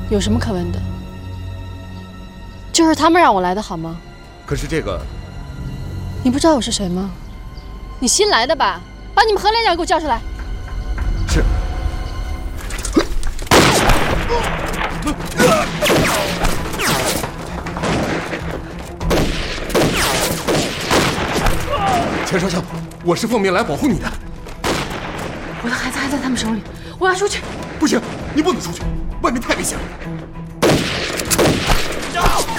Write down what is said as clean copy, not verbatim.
有什么可问的？就是他们让我来的，好吗？ 可是这个， 你不知道我是谁吗？你新来的吧？把你们何连长给我叫出来。 是。钱少校，我是奉命来保护你的。 我的孩子还在他们手里，我要出去。 不行，你不能出去，外面太危险了。